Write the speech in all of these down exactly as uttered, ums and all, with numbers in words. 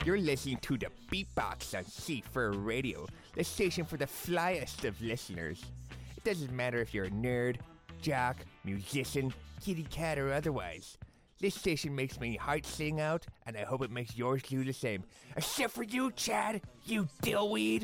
You're listening to the Beatbox on C four Radio, the station for the flyest of listeners. It doesn't matter if you're a nerd, jock, musician, kitty cat, or otherwise. This station makes my heart sing out, and I hope it makes yours do the same. Except for you, Chad, you dillweed.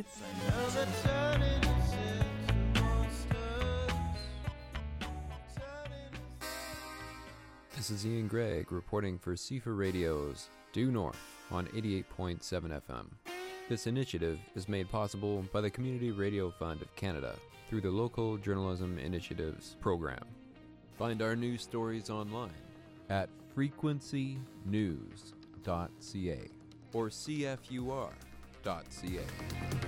This is Ian Gregg reporting for C four Radio's Due North on eighty-eight point seven F M. This initiative is made possible by the Community Radio Fund of Canada through the Local Journalism Initiatives program. Find our news stories online at frequency news dot c a or c f u r dot c a.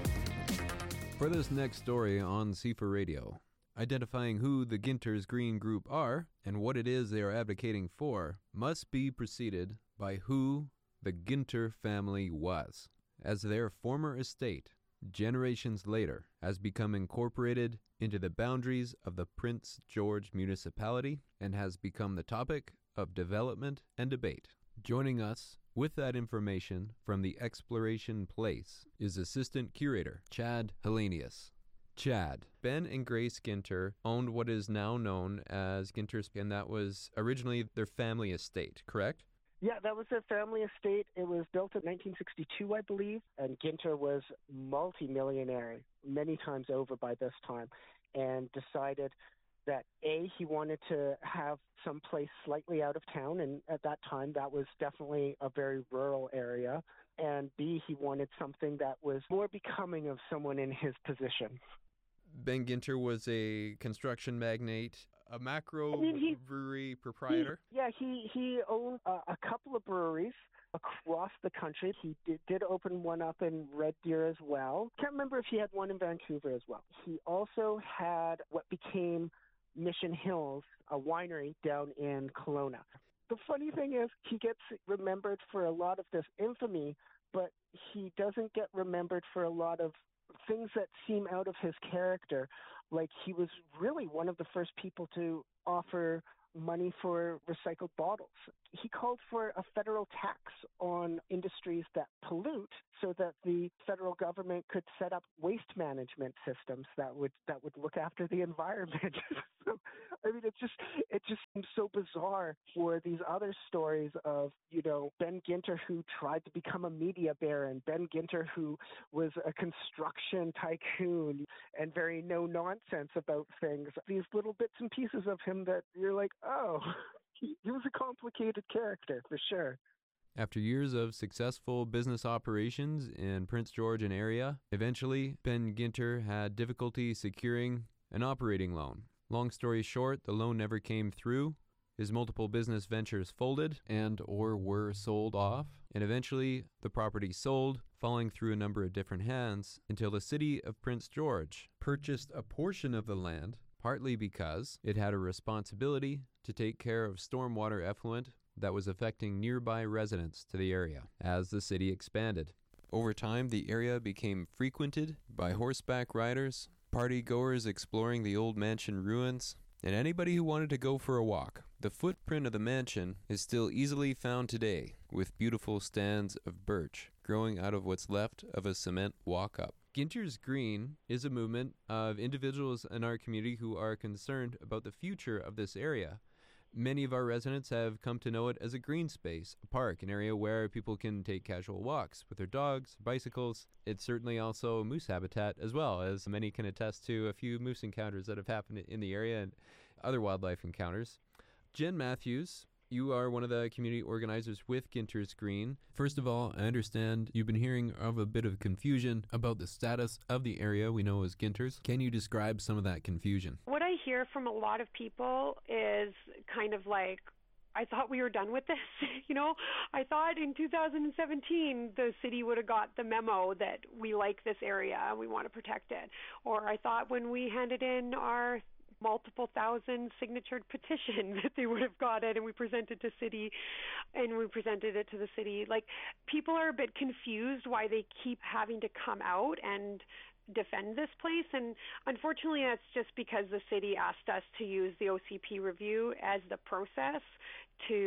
For this next story on C four Radio, identifying who the Ginter's Green Group are and what it is they are advocating for must be preceded by who the Ginter family was, as their former estate, generations later, has become incorporated into the boundaries of the Prince George municipality and has become the topic of development and debate. Joining us with that information from the Exploration Place is Assistant Curator Chad Hellenius. Chad, Ben and Grace Ginter owned what is now known as Ginter's, and that was originally their family estate, correct? Yeah, that was their family estate. It was built in nineteen sixty-two, I believe, and Ginter was multimillionaire many times over by this time and decided that, A, he wanted to have some place slightly out of town, and at that time that was definitely a very rural area, and B, he wanted something that was more becoming of someone in his position. Ben Ginter was a construction magnate, a macro I mean, he, brewery proprietor. He, yeah, he, he owned uh, a couple of breweries across the country. He did, did open one up in Red Deer as well. Can't remember if he had one in Vancouver as well. He also had what became Mission Hills, a winery down in Kelowna. The funny thing is he gets remembered for a lot of this infamy, but he doesn't get remembered for a lot of things that seem out of his character. Like, he was really one of the first people to offer money for recycled bottles. He called for a federal tax on industries that pollute so that the federal government could set up waste management systems that would that would look after the environment. So, I mean, it just it just seems so bizarre for these other stories of, you know, Ben Ginter who tried to become a media baron, Ben Ginter who was a construction tycoon and very no-nonsense about things. These little bits and pieces of him that you're like, oh, he, he was a complicated character for sure. After years of successful business operations in Prince George and area, eventually Ben Ginter had difficulty securing an operating loan. Long story short, the loan never came through. His multiple business ventures folded and or were sold off, and eventually the property sold, falling through a number of different hands until the city of Prince George purchased a portion of the land, partly because it had a responsibility to take care of stormwater effluent that was affecting nearby residents to the area as the city expanded. Over time, the area became frequented by horseback riders, party goers exploring the old mansion ruins, and anybody who wanted to go for a walk. The footprint of the mansion is still easily found today, with beautiful stands of birch growing out of what's left of a cement walk-up. Ginter's Green is a movement of individuals in our community who are concerned about the future of this area. Many of our residents have come to know it as a green space, a park, an area where people can take casual walks with their dogs, bicycles. It's certainly also moose habitat as well, as many can attest to a few moose encounters that have happened in the area and other wildlife encounters. Jen Matthews, you are one of the community organizers with Ginter's Green. First of all, I understand you've been hearing of a bit of confusion about the status of the area we know as Ginter's. Can you describe some of that confusion? What I hear from a lot of people is kind of like, I thought we were done with this. You know, I thought in two thousand seventeen the city would have got the memo that we like this area and we want to protect it. Or I thought when we handed in our multiple thousand signatured petition that they would have got it and we presented to city and we presented it to the city. Like, people are a bit confused why they keep having to come out and defend this place, and unfortunately that's just because the city asked us to use the O C P review as the process to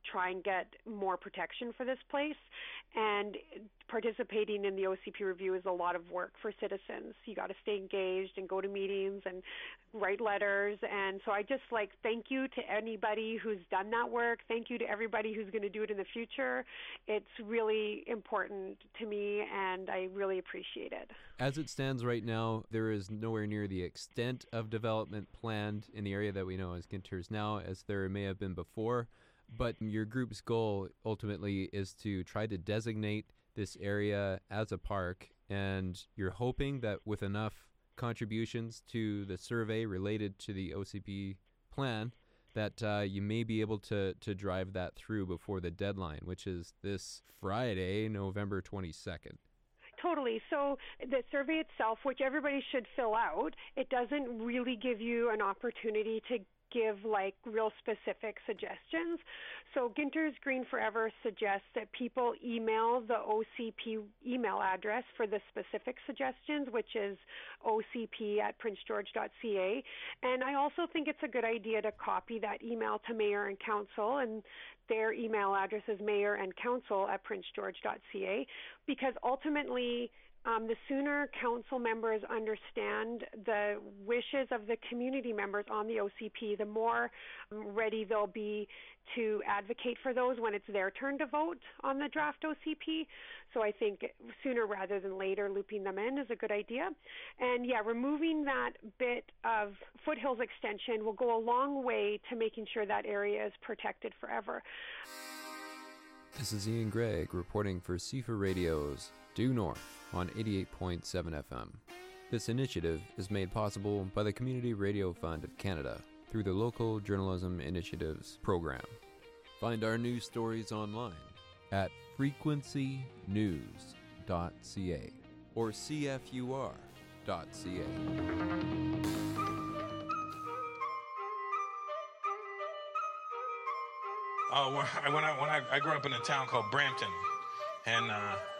try and get more protection for this place. And participating in the O C P review is a lot of work for citizens. You got to stay engaged and go to meetings and write letters. And so I just like thank you to anybody who's done that work. Thank you to everybody who's going to do it in the future. It's really important to me, and I really appreciate it. As it stands right now, there is nowhere near the extent of development planned in the area that we know as Ginters now as there may have been before. But your group's goal ultimately is to try to designate this area as a park, and you're hoping that with enough contributions to the survey related to the O C P plan that uh, you may be able to, to drive that through before the deadline, which is this Friday, November twenty-second. Totally. So the survey itself, which everybody should fill out, it doesn't really give you an opportunity to give like real specific suggestions. So Ginters Green Forever suggests that people email the O C P email address for the specific suggestions, which is O C P at prince george dot c a. And I also think it's a good idea to copy that email to mayor and council, and their email address is mayor and council at prince george dot c a, because ultimately Um, the sooner council members understand the wishes of the community members on the O C P, the more um, ready they'll be to advocate for those when it's their turn to vote on the draft O C P. So I think sooner rather than later looping them in is a good idea. And yeah, removing that bit of Foothills Extension will go a long way to making sure that area is protected forever. This is Ian Gregg reporting for C F A Radio's Due North on eighty-eight point seven F M. This initiative is made possible by the Community Radio Fund of Canada through the Local Journalism Initiatives program. Find our news stories online at frequency news dot c a or c f u r dot c a. Oh, when I when I I grew up in a town called Brampton, and uh,